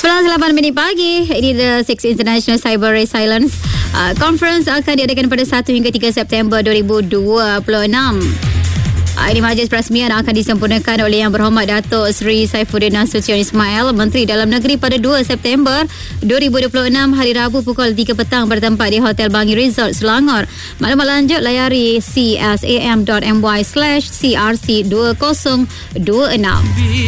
11:08 pagi. Ini the 6th International Cyber Resilience Conference akan diadakan pada 1 hingga 3 September 2026. Ini majlis perasmian akan disempurnakan oleh Yang Berhormat Datuk Seri Saifuddin Nasution Ismail, Menteri Dalam Negeri, pada 2 September 2026 hari Rabu pukul 3 petang bertempat di Hotel Bangi Resort, Selangor. Maklumat lanjut layari csam.my/crc2026.